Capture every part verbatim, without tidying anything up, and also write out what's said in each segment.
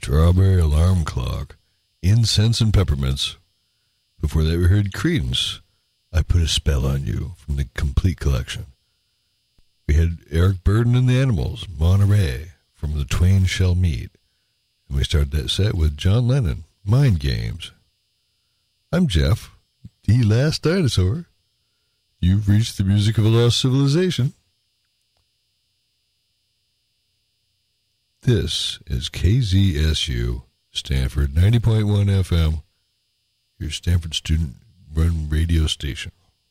Strawberry Alarm Clock, Incense and Peppermints. Before that, we heard Creedence, I Put a Spell on You, from the Complete Collection. We had Eric Burdon and the Animals, Monterey, from The Twain Shall Meet. And we started that set with John Lennon, Mind Games. I'm Jeff, the last dinosaur. You've reached the music of a lost civilization. This is K Z S U, Stanford ninety point one F M, your Stanford student-run radio station.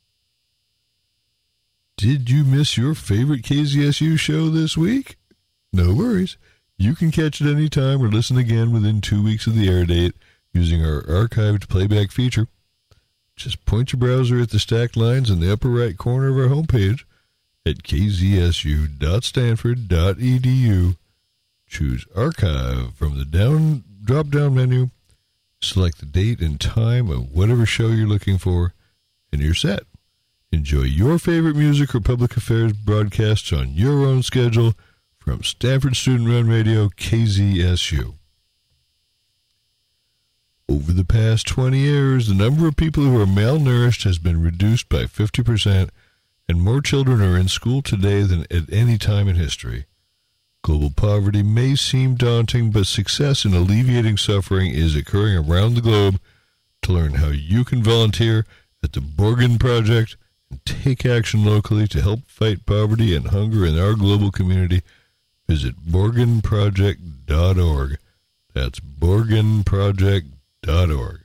Did you miss your favorite K Z S U show this week? No worries. You can catch it any time or listen again within two weeks of the air date using our archived playback feature. Just point your browser at the stacked lines in the upper right corner of our homepage at k z s u dot stanford dot e d u. Choose Archive from the down drop-down menu. Select the date and time of whatever show you're looking for, and you're set. Enjoy your favorite music or public affairs broadcasts on your own schedule from Stanford Student Run Radio, K Z S U. Over the past twenty years, the number of people who are malnourished has been reduced by fifty percent, and more children are in school today than at any time in history. Global poverty may seem daunting, but success in alleviating suffering is occurring around the globe. To learn how you can volunteer at the Borgen Project and take action locally to help fight poverty and hunger in our global community, visit borgen project dot org. That's borgen project dot org.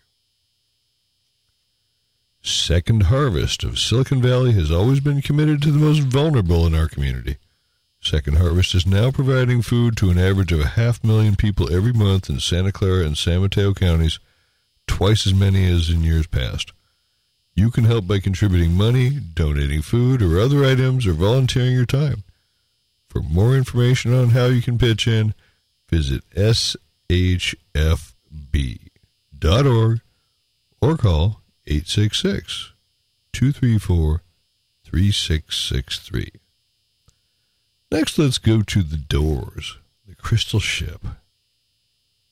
Second Harvest of Silicon Valley has always been committed to the most vulnerable in our community. Second Harvest is now providing food to an average of a half million people every month in Santa Clara and San Mateo counties, twice as many as in years past. You can help by contributing money, donating food or other items, or volunteering your time. For more information on how you can pitch in, visit s h f b dot org or call eight six six, two three four, three six six three. Next, let's go to The Doors, The Crystal Ship.